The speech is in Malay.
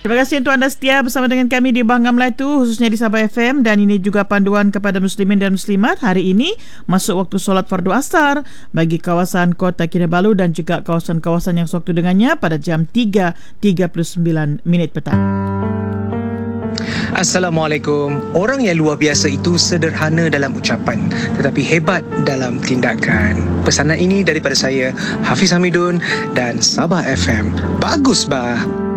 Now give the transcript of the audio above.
Terima kasih untuk anda setia bersama dengan kami di Bangang Melatu, khususnya di Sabah FM. Dan ini juga panduan kepada muslimin dan muslimat. Hari ini masuk waktu solat fardu asar bagi kawasan Kota Kinabalu dan juga kawasan-kawasan yang sewaktu dengannya pada jam 3.39 petang. Assalamualaikum. Orang yang luar biasa itu sederhana dalam ucapan tetapi hebat dalam tindakan. Pesanan ini daripada saya, Hafiz Hamidun dan Sabah FM. Bagus bah.